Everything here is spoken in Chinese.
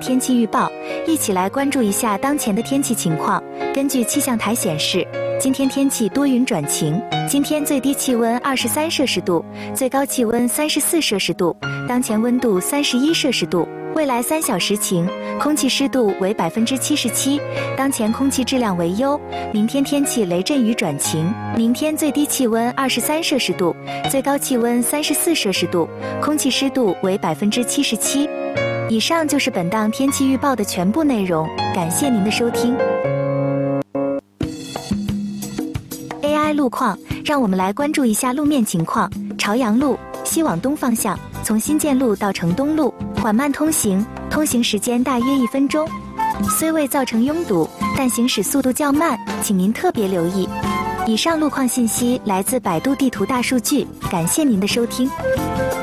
天气预报，一起来关注一下当前的天气情况。根据气象台显示，今天天气多云转晴，今天最低气温23摄氏度，最高气温34摄氏度，当前温度31摄氏度。未来3小时晴，空气湿度为77%，当前空气质量为优。明天天气雷阵雨转晴，明天最低气温23摄氏度，最高气温34摄氏度，空气湿度为77%。以上就是本档天气预报的全部内容，感谢您的收听。AI 路况，让我们来关注一下路面情况。朝阳路西往东方向，从新建路到城东路缓慢通行，通行时间大约1分钟。虽未造成拥堵，但行驶速度较慢，请您特别留意。以上路况信息来自百度地图大数据，感谢您的收听。